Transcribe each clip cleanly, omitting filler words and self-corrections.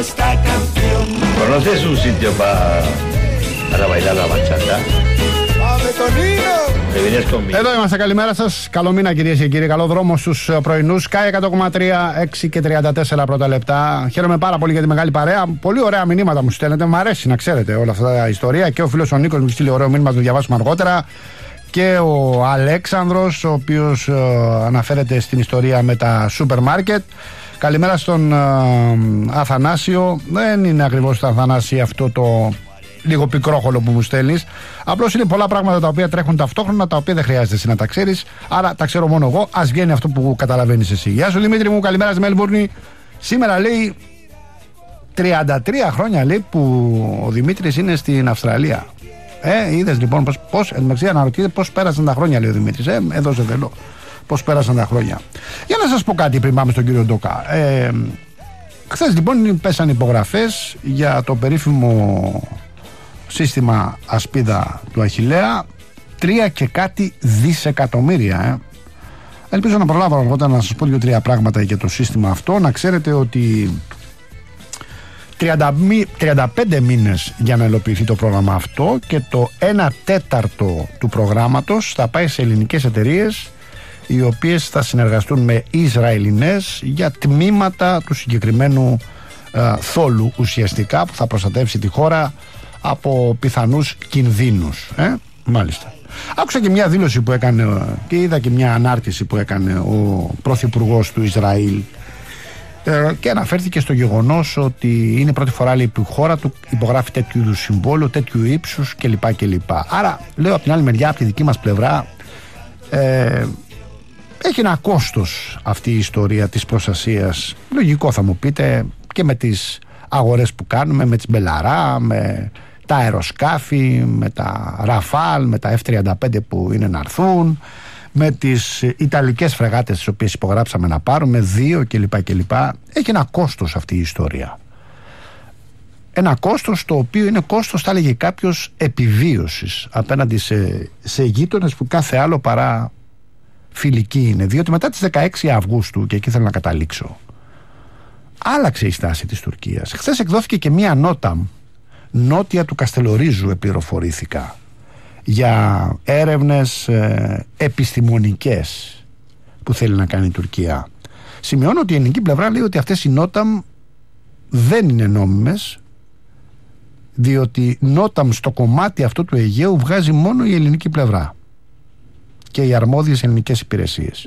¿Conoces un sitio para bailar la bachata? Εδώ είμαστε, καλημέρα σας. Καλό μήνα κυρίες και κύριοι. Καλό δρόμο στους πρωινούς. ΚΑΙ 100,3, 6 και 34 πρώτα λεπτά. Χαίρομαι πάρα πολύ για τη μεγάλη παρέα. Πολύ ωραία μηνύματα μου στέλνετε. Μ' αρέσει να ξέρετε όλα αυτά τα ιστορία. Και ο φίλος ο Νίκος μου στείλει ωραίο μήνυμα, το διαβάσουμε αργότερα. Και ο Αλέξανδρος, ο οποίος αναφέρεται στην ιστορία με τα σούπερ μάρκετ. Καλημέρα στον Αθανάσιο. Δεν είναι ακριβώς το Αθανάσιο αυτό το λίγο πικρόχολο που μου στέλνεις. Απλώς είναι πολλά πράγματα τα οποία τρέχουν ταυτόχρονα, τα οποία δεν χρειάζεται εσύ να τα ξέρεις. Άρα τα ξέρω μόνο εγώ. Ας βγαίνει αυτό που καταλαβαίνεις εσύ. Γεια σου Δημήτρη μου, καλημέρα στη Μέλμπουρνη. Σήμερα λέει 33 χρόνια λέει που ο Δημήτρης είναι στην Αυστραλία. Είδες λοιπόν πώς εντωμεταξύ αναρωτιέται πώς πέρασαν τα χρόνια, λέει ο Δημήτρης. Εδώ σε θέλω. Πώς πέρασαν τα χρόνια. Για να σας πω κάτι πριν πάμε στον κύριο Ντόκα. Χθες λοιπόν πέσαν υπογραφές για το περίφημο σύστημα ασπίδα του Αχιλλέα. 3 και κάτι δισεκατομμύρια. Ελπίζω να προλάβω αργότερα να σας πω 2-3 πράγματα για το σύστημα αυτό. Να ξέρετε ότι 35 μήνες για να υλοποιηθεί το πρόγραμμα αυτό και το 1/4 του προγράμματος θα πάει σε ελληνικές εταιρείες, οι οποίες θα συνεργαστούν με Ισραηλινές για τμήματα του συγκεκριμένου θόλου ουσιαστικά, που θα προστατεύσει τη χώρα από πιθανούς κινδύνους. Μάλιστα. Άκουσα και μια δήλωση που έκανε και είδα και μια ανάρτηση που έκανε ο πρωθυπουργός του Ισραήλ και αναφέρθηκε στο γεγονός ότι είναι πρώτη φορά λέει, που η χώρα του υπογράφει τέτοιου είδους συμβόλαιο, τέτοιου ύψους κλπ. Άρα λέω από την άλλη μεριά, από τη δική μας πλευρά, έχει ένα κόστος αυτή η ιστορία της προστασίας. Λογικό θα μου πείτε, και με τις αγορές που κάνουμε, με τις Μπελαρά, με τα αεροσκάφη, με τα Ραφάλ, με τα F-35 που είναι να έρθουν, με τις Ιταλικές φρεγάτες τις οποίες υπογράψαμε να πάρουμε, 2 κλπ. Έχει ένα κόστος αυτή η ιστορία. Ένα κόστος το οποίο είναι κόστος, θα έλεγε κάποιος, επιβίωσης απέναντι σε γείτονες που κάθε άλλο παρά φιλική είναι. Διότι μετά τις 16 Αυγούστου, και εκεί θέλω να καταλήξω, άλλαξε η στάση της Τουρκίας. Χθες εκδόθηκε και μία νότα νότια του Καστελορίζου, επιροφορήθηκα, για έρευνες επιστημονικές που θέλει να κάνει η Τουρκία. Σημειώνω ότι η ελληνική πλευρά λέει ότι αυτές οι νόταμ δεν είναι νόμιμες, διότι νόταμ στο κομμάτι αυτό του Αιγαίου βγάζει μόνο η ελληνική πλευρά και οι αρμόδιες ελληνικές υπηρεσίες.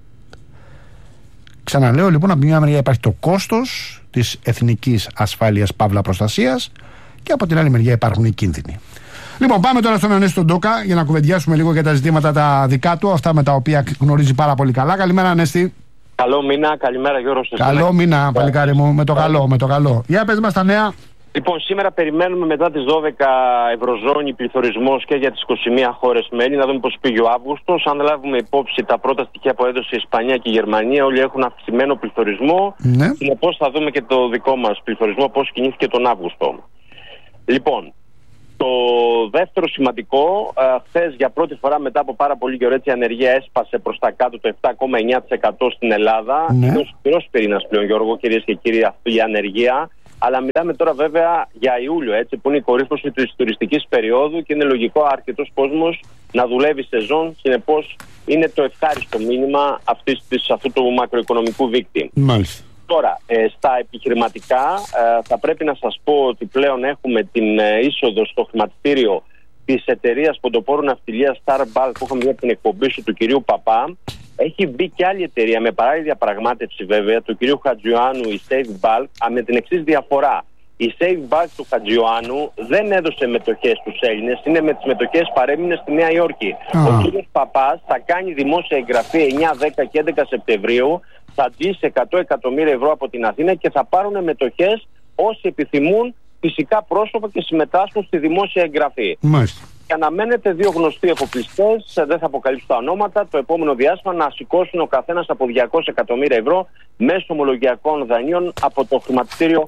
Ξαναλέω λοιπόν, από μια μεριά υπάρχει το κόστος της εθνικής ασφάλειας παύλα προστασίας και από την άλλη μεριά υπάρχουν οι κίνδυνοι. Λοιπόν, πάμε τώρα στον Ανέστη τον Ντόκα για να κουβεντιάσουμε λίγο για τα ζητήματα τα δικά του, αυτά με τα οποία γνωρίζει πάρα πολύ καλά. Καλημέρα Ανέστη. Καλό μήνα, καλημέρα Γιώργο. Καλό μήνα, παλικάρι μου, με το καλό. Για πες μας τα νέα. Λοιπόν, σήμερα περιμένουμε μετά τις 12 ευρωζώνη πληθωρισμός και για τις 21 χώρες μέλη, να δούμε πώς πήγε ο Αύγουστος. Αν λάβουμε υπόψη τα πρώτα στοιχεία που έδωσε η Ισπανία και η Γερμανία, όλοι έχουν αυξημένο πληθωρισμό. Ναι. Συνεπώς θα δούμε και το δικό μας πληθωρισμό, πώς κινήθηκε τον Αύγουστο. Λοιπόν, το δεύτερο σημαντικό, χθες για πρώτη φορά μετά από πάρα πολύ καιρό η ανεργία έσπασε προς τα κάτω το 7,9% στην Ελλάδα. Ναι. Είναι ο σκληρός πυρήνας πλέον, Γιώργο, κυρίες και κύριοι, αυτή η ανεργία. Αλλά μιλάμε τώρα βέβαια για Ιούλιο, έτσι, που είναι η κορύφωση της τουριστικής περίοδου και είναι λογικό αρκετός κόσμος να δουλεύει σεζόν. Συνεπώς είναι το ευχάριστο μήνυμα αυτού του μακροοικονομικού δείκτη. Μάλιστα. Τώρα, στα επιχειρηματικά θα πρέπει να σας πω ότι πλέον έχουμε την είσοδο στο χρηματιστήριο της εταιρείας ποντοπόρου ναυτιλίας Star Bulk που είχαμε δει από την εκπομπή σου του κυρίου Παπά. Έχει μπει και άλλη εταιρεία με παράλληλη διαπραγμάτευση βέβαια του κυρίου Χατζιωάννου, η Save Bulk, με την εξής διαφορά. Η Save Bulk του Χατζιωάννου δεν έδωσε μετοχές στους Έλληνες, είναι με τις μετοχές παρέμεινε στη Νέα Υόρκη. Ο κύριος Παπάς θα κάνει δημόσια εγγραφή 9, 10 και 11 Σεπτεμβρίου, θα τζίσει 100 εκατομμύρια ευρώ από την Αθήνα και θα πάρουν μετοχές όσοι επιθυμούν, φυσικά πρόσωπα, και συμμετάσχουν στη δημόσια εγγραφή. Μάλιστα. Και αναμένεται 2 γνωστοί εφοπλιστές, δεν θα αποκαλύψω τα ονόματα, το επόμενο διάστημα να σηκώσουν ο καθένας από 200 εκατομμύρια ευρώ μέσω ομολογιακών δανείων από το χρηματιστήριο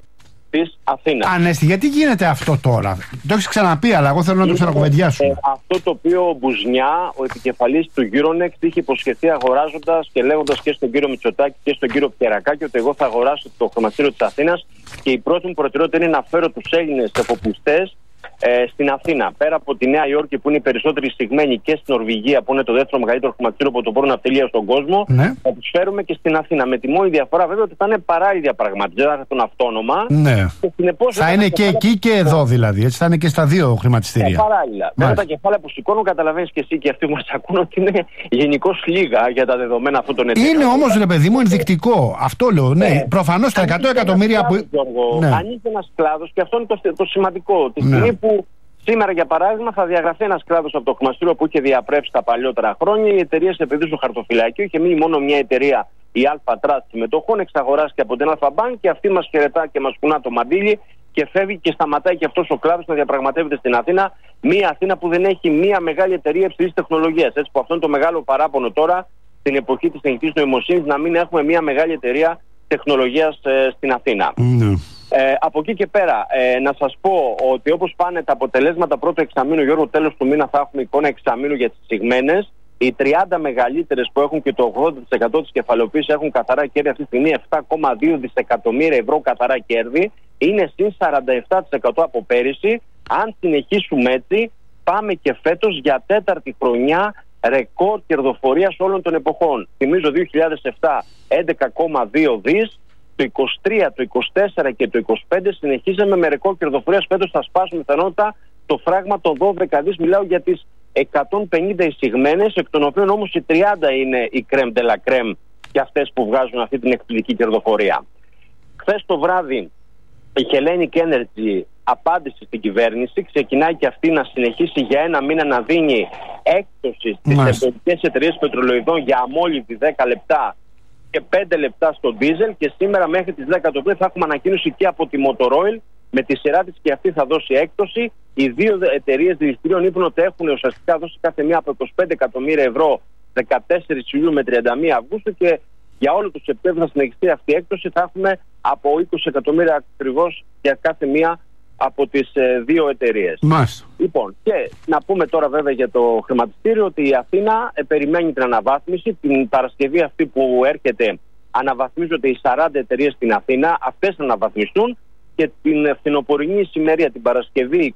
της Αθήνας. Ανέστη, γιατί γίνεται αυτό τώρα? Το έχεις ξαναπεί, αλλά εγώ θέλω να το ξανακουβεντιάσουμε. Αυτό το οποίο ο Μπουζνιά, ο επικεφαλής του Euronext, είχε υποσχεθεί αγοράζοντας και λέγοντας και στον κύριο Μητσοτάκη και στον κύριο Πιερακάκη ότι εγώ θα αγοράσω το χρηματιστήριο της Αθήνας και η πρώτη μου προτεραιότητα είναι να φέρω τους Έλληνες εφοπλιστές στην Αθήνα. Πέρα από τη Νέα Υόρκη που είναι οι περισσότεροι εισηγμένοι και στην Νορβηγία που είναι το δεύτερο μεγαλύτερο χρηματιστήριο πρωτοπόρου ναυτιλία στον κόσμο, ναι, θα τους φέρουμε και στην Αθήνα. Με τη μόνη διαφορά βέβαια ότι θα είναι παράλληλη διαπραγμάτευση, δεν θα έρθουν αυτόνομα. Ναι. Θα είναι και εκεί και εδώ δηλαδή, έτσι θα είναι και στα δύο χρηματιστήρια. Παράλληλα. Βέβαια τα κεφάλαια που σηκώνουν, καταλαβαίνεις και εσύ και αυτοί που μας ακούν ότι είναι γενικώς λίγα για τα δεδομένα αυτών των εταιρεών. Είναι όμως, ρε παιδί μου, ενδεικτικό. Αυτό λέω. Ναι, προφανώς τα 100 εκατομμύρια που. Ανοίγει ένας κλάδος και αυτό είναι το σημαντικό. Τη στιγμή που σήμερα, για παράδειγμα, θα διαγραφεί ένας κλάδος από το χρηματιστήριο που είχε διαπρέψει τα παλιότερα χρόνια. Οι εταιρείες επενδύσουν στο χαρτοφυλάκιο. Είχε μείνει μόνο μια εταιρεία, η Αλφα Trust συμμετοχών, εξαγοράστηκε από την Alpha Bank και αυτή μας χαιρετά και μας κουνά το μαντίλι και φεύγει και σταματάει και αυτός ο κλάδος να διαπραγματεύεται στην Αθήνα. Μια Αθήνα που δεν έχει μια μεγάλη εταιρεία υψηλής τεχνολογίας. Έτσι που αυτό είναι το μεγάλο παράπονο τώρα, στην εποχή της τεχνητής νοημοσύνης, να μην έχουμε μια μεγάλη εταιρεία τεχνολογίας στην Αθήνα. Από εκεί και πέρα, να σας πω ότι όπως πάνε τα αποτελέσματα πρώτο εξαμήνου, Γιώργο, τέλος του μήνα θα έχουμε εικόνα εξαμήνου για τις εισηγμένες. Οι 30 μεγαλύτερες που έχουν και το 80% της κεφαλαιοποίησης έχουν καθαρά κέρδη αυτή τη στιγμή, 7,2 δισεκατομμύρια ευρώ καθαρά κέρδη. Είναι συν 47% από πέρυσι. Αν συνεχίσουμε έτσι, πάμε και φέτος για τέταρτη χρονιά ρεκόρ κερδοφορίας όλων των εποχών. Θυμίζω 2007 11,2 δις. Το 23, το 24 και το 25 συνεχίζαμε με ρεκόρ κερδοφορίας. Φέτος θα σπάσουμε πιθανότητα το φράγμα των 12 δις. Μιλάω για τις 150 εισηγμένες, εκ των οποίων όμως οι 30 είναι η crème de la crème και αυτές που βγάζουν αυτή την εκπληκτική κερδοφορία. Χθες το βράδυ η Hellenic Energy απάντησε στην κυβέρνηση. Ξεκινάει και αυτή να συνεχίσει για ένα μήνα να δίνει έκπτωση στις εμπορικές εταιρείες πετρελοειδών για αμόλυβδη 10 λεπτά και 5 λεπτά στο ντίζελ, και σήμερα μέχρι τις 10 το πρωί θα έχουμε ανακοίνωση και από τη Motorola με τη σειρά της και αυτή θα δώσει έκπτωση. Οι δύο εταιρείες δηληστηρίων είπαν ότι έχουν ουσιαστικά δώσει κάθε μία από 25 εκατομμύρια ευρώ 14 Ιουλίου με 31 Αυγούστου και για όλο το Σεπτέμβριο θα συνεχιστεί αυτή η έκπτωση. Θα έχουμε από 20 εκατομμύρια ακριβώς για κάθε μία από τις δύο εταιρείες. Λοιπόν, και να πούμε τώρα βέβαια για το χρηματιστήριο ότι η Αθήνα περιμένει την αναβάθμιση. Την Παρασκευή αυτή που έρχεται αναβαθμίζονται οι 40 εταιρείες στην Αθήνα. Αυτές θα αναβαθμιστούν και την φθινοπορεινή ησημερία την Παρασκευή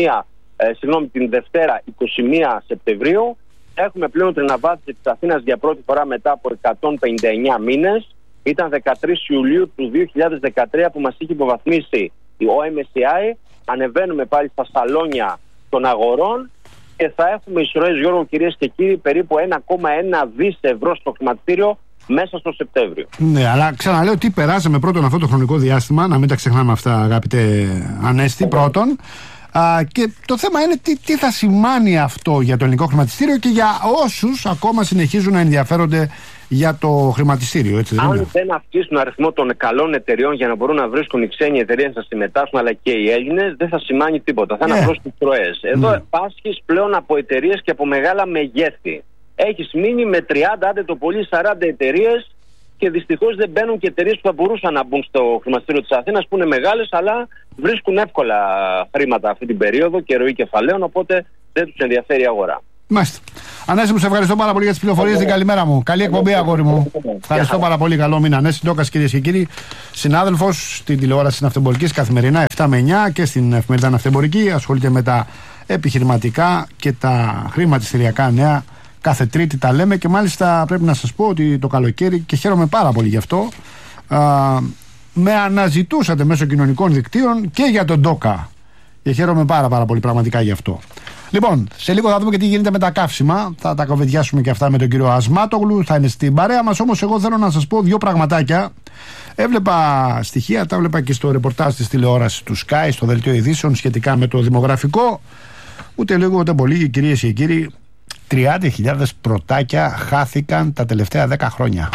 την Δευτέρα 21 Σεπτεμβρίου έχουμε πλέον την αναβάθμιση της Αθήνας για πρώτη φορά μετά από 159 μήνες. Ήταν 13 Ιουλίου του 2013 που μας είχε υποβαθμίσει ο MSCI. Ανεβαίνουμε πάλι στα σαλόνια των αγορών και θα έχουμε εισρωές, Γιώργο, κυρίες και κύριοι, περίπου 1,1 δις ευρώ στο χρηματιστήριο μέσα στο Σεπτέμβριο. Ναι, αλλά ξαναλέω τι περάσαμε πρώτον αυτό το χρονικό διάστημα, να μην τα ξεχνάμε αυτά, αγαπητέ Ανέστη, πρώτον. Και το θέμα είναι τι θα σημάνει αυτό για το ελληνικό χρηματιστήριο και για όσους ακόμα συνεχίζουν να ενδιαφέρονται για το χρηματιστήριο. Έτσι, αν δεν αυξήσουν τον αριθμό των καλών εταιριών για να μπορούν να βρίσκουν οι ξένοι εταιρείες να συμμετάσχουν, αλλά και οι Έλληνες, δεν θα σημάνει τίποτα. Θα είναι απλώς τις ροές. Εδώ πάσχεις πλέον από εταιρείες και από μεγάλα μεγέθη. Έχεις μείνει με 30, άντε το πολύ 40 εταιρείες και δυστυχώς δεν μπαίνουν και εταιρείες που θα μπορούσαν να μπουν στο χρηματιστήριο της Αθήνας που είναι μεγάλες, αλλά βρίσκουν εύκολα χρήματα αυτή την περίοδο και ροή κεφαλαίων, οπότε δεν τους ενδιαφέρει η αγορά. Μάλιστα. Ανέστη, μου σε ευχαριστώ πάρα πολύ για τις πληροφορίες. Την καλημέρα μου. Καλή εκπομπή, αγόρι μου. Ευχαριστώ πάρα πολύ. Καλό μήνα. Ανέστη Ντόκας, κυρίες και κύριοι, συνάδελφος στην τηλεόραση Ναυτεμπορικής καθημερινά 7 με 9 και στην εφημερίδα Ναυτεμπορική. Ασχολείται με τα επιχειρηματικά και τα χρηματιστηριακά νέα. Κάθε Τρίτη τα λέμε και μάλιστα πρέπει να σας πω ότι το καλοκαίρι, και χαίρομαι πάρα πολύ γι' αυτό, με αναζητούσατε μέσω κοινωνικών δικτύων και για τον Ντόκα. Και χαίρομαι πάρα πολύ πραγματικά γι' αυτό. Λοιπόν, σε λίγο θα δούμε και τι γίνεται με τα καύσιμα. Θα τα κοβεντιάσουμε και αυτά με τον κύριο Ασμάτογλου. Θα είναι στην παρέα μας. Όμως, εγώ θέλω να σας πω δύο πραγματάκια. Έβλεπα στοιχεία, τα έβλεπα και στο ρεπορτάζ της τηλεόρασης του Sky, στο δελτίο ειδήσεων σχετικά με το δημογραφικό. Ούτε λίγο ούτε πολύ, κυρίες και κύριοι, 30.000 πρωτάκια χάθηκαν τα τελευταία 10 χρόνια.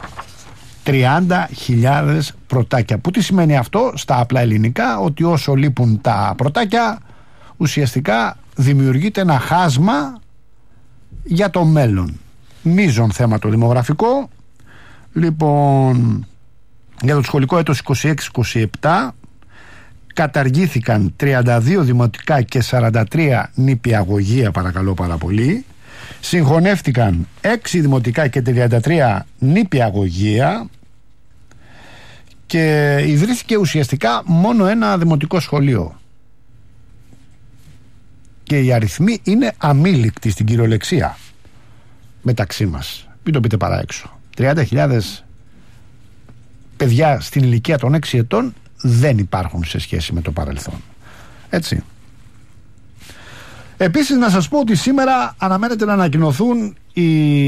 30.000 πρωτάκια. Που τι σημαίνει αυτό στα απλά ελληνικά? Ότι όσο λείπουν τα πρωτάκια, ουσιαστικά δημιουργείται ένα χάσμα για το μέλλον. Μείζον θέμα το δημογραφικό. Λοιπόν, για το σχολικό έτος 26-27 καταργήθηκαν 32 δημοτικά και 43 νηπιαγωγεία, παρακαλώ πάρα πολύ. Συγχωνεύτηκαν 6 δημοτικά και 33 νηπιαγωγεία και ιδρύθηκε ουσιαστικά μόνο ένα δημοτικό σχολείο. Και οι αριθμοί είναι αμήλικτοι στην κυριολεξία μεταξύ μας. Μην το πείτε παρά έξω. 30.000 παιδιά στην ηλικία των 6 ετών δεν υπάρχουν σε σχέση με το παρελθόν. Έτσι. Επίσης να σας πω ότι σήμερα αναμένεται να ανακοινωθούν οι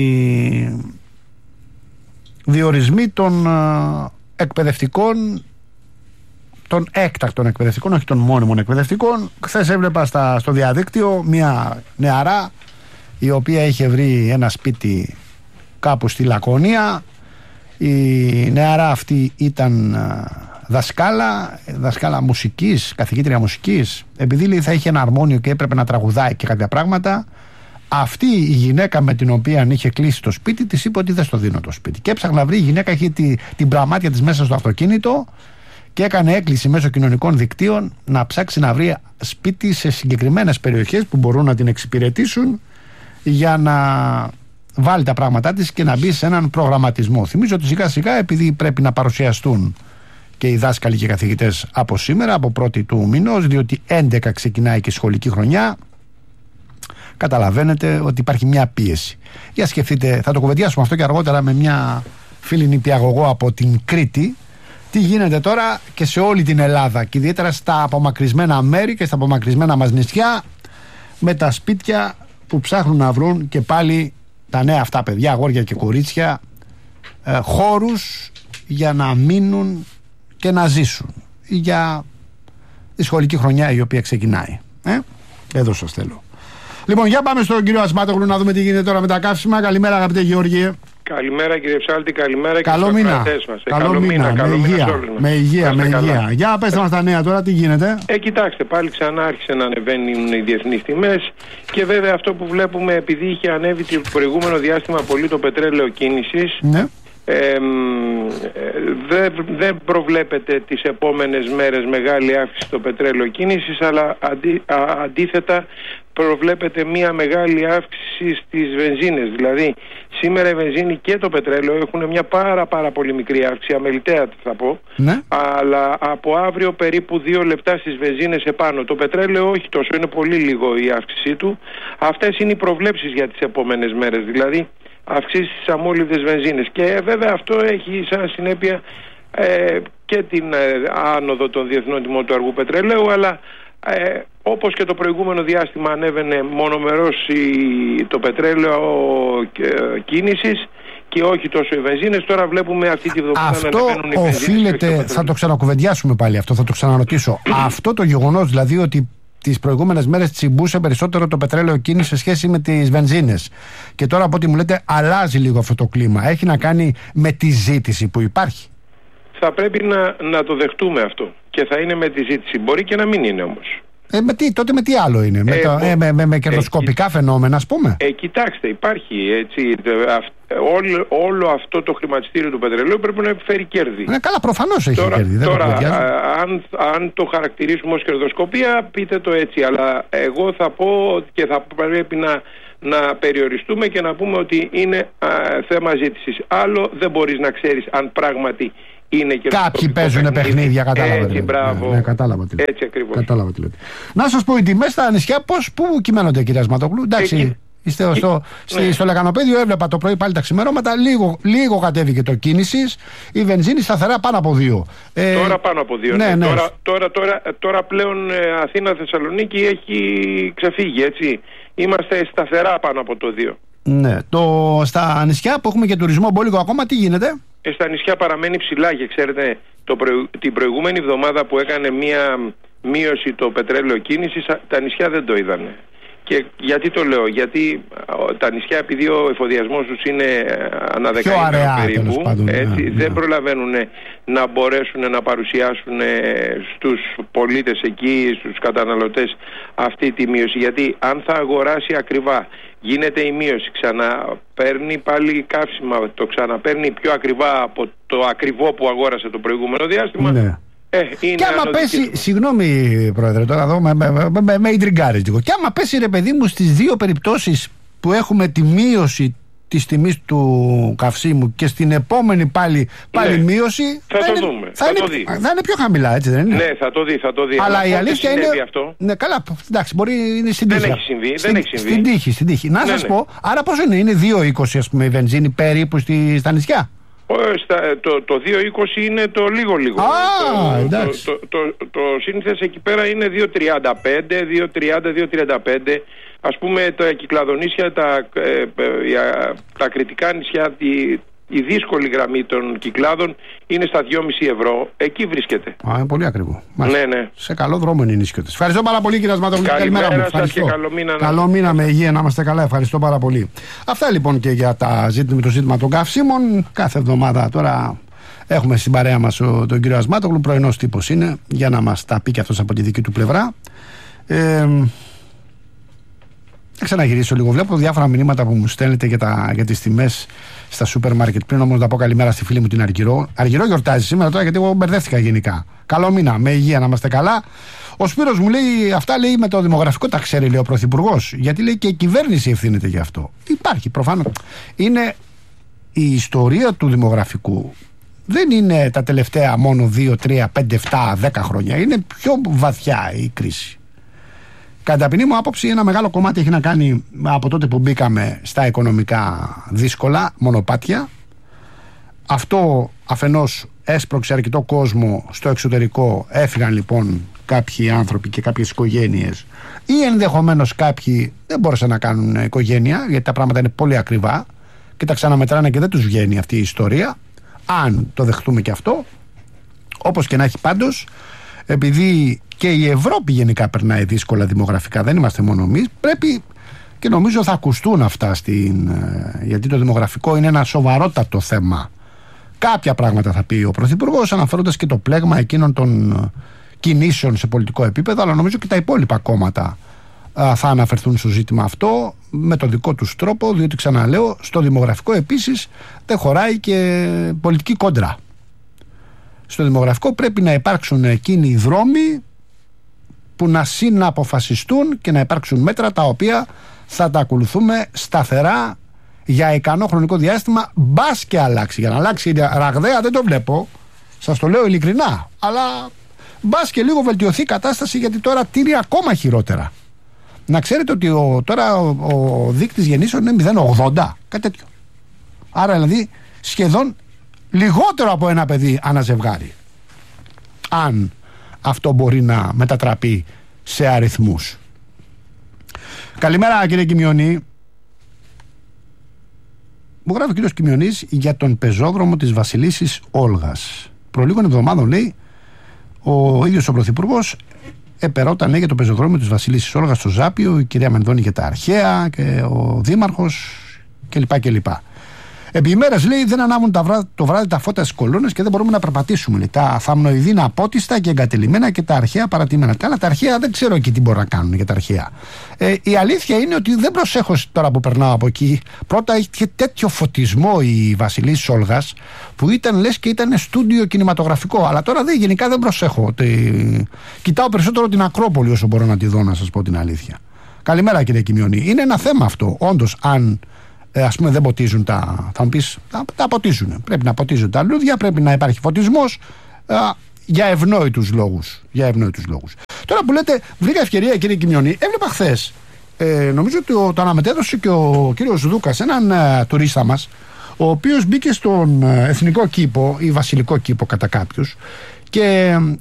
διορισμοί των εκπαιδευτικών, των έκτακτων εκπαιδευτικών, όχι των μόνιμων εκπαιδευτικών. Χθες έβλεπα στο διαδίκτυο μια νεαρά η οποία είχε βρει ένα σπίτι κάπου στη Λακωνία. Η νεαρά αυτή ήταν δασκάλα μουσικής, καθηγήτρια μουσικής. Επειδή λέει, θα είχε ένα αρμόνιο και έπρεπε να τραγουδάει και κάποια πράγματα, αυτή η γυναίκα με την οποία είχε κλείσει το σπίτι της είπε ότι δεν στο δίνω το σπίτι. Και έψαχνα να βρει, η γυναίκα είχε την πραμάτια της μέσα στο αυτοκίνητο και έκανε έκκληση μέσω κοινωνικών δικτύων να ψάξει να βρει σπίτι σε συγκεκριμένες περιοχές που μπορούν να την εξυπηρετήσουν για να βάλει τα πράγματά της και να μπει σε έναν προγραμματισμό. Θυμίζω ότι σιγά σιγά, επειδή πρέπει να παρουσιαστούν και οι δάσκαλοι και οι καθηγητές από σήμερα, από 1η του μηνός, διότι 11 ξεκινάει και η σχολική χρονιά, καταλαβαίνετε ότι υπάρχει μια πίεση. Για σκεφτείτε, θα το κουβεντιάσουμε αυτό και αργότερα με μια φίλη νηπιαγωγό από την Κρήτη, τι γίνεται τώρα και σε όλη την Ελλάδα και ιδιαίτερα στα απομακρυσμένα μέρη και στα απομακρυσμένα μας νησιά, με τα σπίτια που ψάχνουν να βρουν και πάλι τα νέα αυτά παιδιά, αγόρια και κορίτσια, χώρους για να μείνουν και να ζήσουν για τη σχολική χρονιά η οποία ξεκινάει. Εδώ σας θέλω. Λοιπόν, για πάμε στον κύριο Ασμάτογλου να δούμε τι γίνεται τώρα με τα καύσιμα. Καλημέρα, αγαπητέ Γεώργιε. Καλημέρα, κύριε Ψάλτη, καλημέρα καλό και στους μήνα. Μας. Καλό μήνα, με υγεία. Για πέστε μας τα νέα τώρα, τι γίνεται. Κοιτάξτε, πάλι ξανά άρχισε να ανεβαίνουν οι διεθνείς τιμές και βέβαια αυτό που βλέπουμε, επειδή είχε ανέβει το προηγούμενο διάστημα πολύ το πετρέλαιο κίνησης, ναι. Δεν προβλέπεται τις επόμενες μέρες μεγάλη αύξηση στο πετρέλαιο κίνησης, αλλά αντίθετα προβλέπεται μια μεγάλη αύξηση στις βενζίνες. Δηλαδή σήμερα η βενζίνη και το πετρέλαιο έχουν μια πάρα πολύ μικρή αύξηση, αμεληταία θα πω, ναι. Αλλά από αύριο περίπου 2 λεπτά στις βενζίνες επάνω. Το πετρέλαιο όχι τόσο, είναι πολύ λίγο η αύξησή του. Αυτές είναι οι προβλέψεις για τις επόμενες μέρες, δηλαδή αυξήσεις στις αμόλυβδες βενζίνες. Και βέβαια αυτό έχει σαν συνέπεια και την άνοδο των διεθνών τιμών του αργού πετρελαίου, αλλά όπως και το προηγούμενο διάστημα ανέβαινε μονομερός το πετρέλαιο κίνησης και όχι τόσο οι βενζίνες, τώρα βλέπουμε αυτή τη βδομάδα αυτό να ανεβαίνουν οι βενζίνες. Οφείλεται, θα το ξανακουβεντιάσουμε πάλι αυτό, θα το ξαναρωτήσω. Αυτό το γεγονός δηλαδή ότι τις προηγούμενες μέρες τσιμπούσε περισσότερο το πετρέλαιο κίνηση σε σχέση με τις βενζίνες και τώρα από ό,τι μου λέτε αλλάζει λίγο αυτό το κλίμα, έχει να κάνει με τη ζήτηση που υπάρχει? Θα πρέπει να το δεχτούμε αυτό και θα είναι με τη ζήτηση, μπορεί και να μην είναι όμως. Τότε με τι άλλο είναι, με κερδοσκοπικά φαινόμενα, ας πούμε? Κοιτάξτε, υπάρχει έτσι, όλο αυτό το χρηματιστήριο του πετρελαίου πρέπει να επιφέρει κέρδη. Καλά, προφανώς έχει κέρδη. Αν το χαρακτηρίσουμε ως κερδοσκοπία, πείτε το έτσι, αλλά εγώ θα πω και θα πρέπει να περιοριστούμε και να πούμε ότι είναι θέμα ζήτησης. Άλλο δεν μπορείς να ξέρεις αν πράγματι είναι και κάποιοι παίζουν παιχνίδια, κατάλαβα. Έτσι, μπράβο. Ναι, κατάλαβα τι λέτε. Έτσι ακριβώς. Κατάλαβα τι λέτε. Να σας πω, οι τιμές στα νησιά πού κυμαίνονται, κυρία Ασματογλου? Εντάξει, είστε στο Λεκανοπέδιο, έβλεπα το πρωί πάλι τα ξημερώματα, λίγο κατέβηκε το κίνησης, η βενζίνη σταθερά πάνω από 2. Τώρα πάνω από 2. Ναι. Τώρα πλέον Αθήνα-Θεσσαλονίκη έχει ξεφύγει, έτσι. Είμαστε σταθερά πάνω από το 2. Ναι. Στα νησιά που έχουμε και τουρισμό μπόλικο ακόμα, τι γίνεται? Στα νησιά παραμένει ψηλά και ξέρετε την προηγούμενη εβδομάδα που έκανε μία μείωση το πετρέλαιο κίνησης, τα νησιά δεν το είδανε. Και γιατί το λέω? Γιατί τα νησιά, επειδή ο εφοδιασμός τους είναι ανά δεκαήμερο περίπου, δεν προλαβαίνουν να μπορέσουν να παρουσιάσουν στους πολίτες εκεί, στους καταναλωτές αυτή τη μείωση. Γιατί αν θα αγοράσει ακριβά, γίνεται η μείωση, ξαναπαίρνει πάλι καύσιμα, το ξαναπαίρνει πιο ακριβά από το ακριβό που αγόρασε το προηγούμενο διάστημα, Είναι και άμα πέσει, συγγνώμη πρόεδρε, τώρα εδώ με ιντριγκάρεις λίγο. Και άμα πέσει, ρε παιδί μου, στις δύο περιπτώσεις που έχουμε τη μείωση της τιμής του καυσίμου και στην επόμενη πάλι μείωση, θα είναι πιο χαμηλά, έτσι δεν είναι? Ναι, θα το δει. Αλλά η αλήθεια είναι αυτό. Ναι, καλά, εντάξει, μπορεί είναι στην τύχη. Δεν έχει συμβεί. Στην τύχη. Να σας πω, άρα πόσο είναι 2,20 ας πούμε η βενζίνη περίπου στα νησιά? Το 2,20 είναι το λίγο. Το σύνηθες εκεί πέρα είναι 2,35, 2,30, 2,35. Ας πούμε τα Κυκλαδονήσια, τα κριτικά νησιά, η δύσκολη γραμμή των Κυκλάδων είναι στα 2,5 ευρώ. Εκεί βρίσκεται. Είναι πολύ ακριβό. Ναι. Σε καλό δρόμο είναι οι νησιώτες. Ευχαριστώ πάρα πολύ, κύριε Ασματογλου. Καλημέρα σας και καλό μήνα. Καλό μήνα, με υγεία, να είμαστε καλά. Ευχαριστώ πάρα πολύ. Αυτά λοιπόν και για το ζήτημα των καυσίμων. Κάθε εβδομάδα τώρα έχουμε στην παρέα μας τον κύριο Ασματογλου. Πρωινός τύπος είναι, για να μας τα πει και αυτός από τη δική του πλευρά. Θα ξαναγυρίσω λίγο. Βλέπω διάφορα μηνύματα που μου στέλνετε για τις τιμές στα σούπερ μάρκετ. Πριν όμως να πω καλημέρα στη φίλη μου την Αργυρό. Αργυρό γιορτάζει σήμερα τώρα, γιατί εγώ μπερδεύτηκα γενικά. Καλό μήνα, με υγεία, να είμαστε καλά. Ο Σπύρος μου λέει, αυτά λέει με το δημογραφικό τα ξέρει, λέει ο Πρωθυπουργός. Γιατί λέει και η κυβέρνηση ευθύνεται γι' αυτό. Υπάρχει προφανώς. Είναι η ιστορία του δημογραφικού. Δεν είναι τα τελευταία μόνο 2, 3, 5, 7, 10 χρόνια. Είναι πιο βαθιά η κρίση. Κατά ταπεινή μου άποψη, ένα μεγάλο κομμάτι έχει να κάνει από τότε που μπήκαμε στα οικονομικά δύσκολα μονοπάτια. Αυτό αφενός έσπρωξε αρκετό κόσμο στο εξωτερικό. Έφυγαν λοιπόν κάποιοι άνθρωποι και κάποιες οικογένειες, ή ενδεχομένως κάποιοι δεν μπόρεσαν να κάνουν οικογένεια, γιατί τα πράγματα είναι πολύ ακριβά και τα ξαναμετράνε και δεν τους βγαίνει αυτή η ιστορία, αν το δεχτούμε και αυτό. Όπως και να έχει, πάντως, επειδή και η Ευρώπη γενικά περνάει δύσκολα δημογραφικά, δεν είμαστε μόνο εμείς, πρέπει, και νομίζω θα ακουστούν αυτά γιατί το δημογραφικό είναι ένα σοβαρότατο θέμα. Κάποια πράγματα θα πει ο Πρωθυπουργός, αναφέροντας και το πλέγμα εκείνων των κινήσεων σε πολιτικό επίπεδο, αλλά νομίζω και τα υπόλοιπα κόμματα θα αναφερθούν στο ζήτημα αυτό με τον δικό τους τρόπο, διότι, ξαναλέω, στο δημογραφικό επίσης δεν χωράει και πολιτική κόντρα. Στο δημογραφικό πρέπει να υπάρξουν εκείνοι οι δρόμοι που να συναποφασιστούν και να υπάρξουν μέτρα τα οποία θα τα ακολουθούμε σταθερά για ικανό χρονικό διάστημα, μπας και αλλάξει. Για να αλλάξει ραγδαία δεν το βλέπω, σας το λέω ειλικρινά, αλλά μπας και λίγο βελτιωθεί η κατάσταση, γιατί τώρα τίνει ακόμα χειρότερα. Να ξέρετε ότι τώρα ο δείκτης γεννήσεων είναι 0,80, κάτι τέτοιο. Άρα δηλαδή σχεδόν λιγότερο από ένα παιδί ανά ζευγάρι. Αν αυτό μπορεί να μετατραπεί σε αριθμούς. Καλημέρα, κύριε Κιμιονή. Μου γράφει ο κύριος Κιμιονής για τον πεζόδρομο της Βασιλίσσης Όλγας. Προ λίγων εβδομάδων, λέει, ο ίδιος ο Πρωθυπουργός επερώταν, λέει, για το πεζοδρόμιο της Βασιλίσσης Όλγας στο Ζάπιο, η κυρία Μενδώνη για τα αρχαία και ο Δήμαρχος κλπ. Επί ημέρες, λέει, δεν ανάβουν το βράδυ τα φώτα στις κολόνες και δεν μπορούμε να περπατήσουμε. Λέει. Τα θαμνοειδή είναι απότιστα και εγκατελειμμένα και τα αρχαία παρατημένα. Αλλά τα αρχαία δεν ξέρω εκεί τι μπορούν να κάνουν για τα αρχαία. Η αλήθεια είναι ότι δεν προσέχω τώρα που περνάω από εκεί. Πρώτα είχε τέτοιο φωτισμό η Βασιλίσσης Όλγας που ήταν, λες, και ήταν στούντιο κινηματογραφικό. Αλλά τώρα γενικά δεν προσέχω. Κοιτάω περισσότερο την Ακρόπολη όσο μπορώ να τη δω, να σας πω την αλήθεια. Καλημέρα, κύριε Κιμιονή. Είναι ένα θέμα αυτό. Όντως, αν ας πούμε δεν ποτίζουν θα μου πεις, τα ποτίζουν. Πρέπει να ποτίζουν τα λούδια, πρέπει να υπάρχει φωτισμός για ευνόητους λόγους. Τώρα που λέτε, βρήκα ευκαιρία, κύριε Κιμιονή, έβλεπα χθες, νομίζω ότι το αναμετέδωσε και ο κύριος Δούκας, έναν τουρίστα μας, ο οποίος μπήκε στον εθνικό κήπο ή βασιλικό κήπο κατά κάποιους, και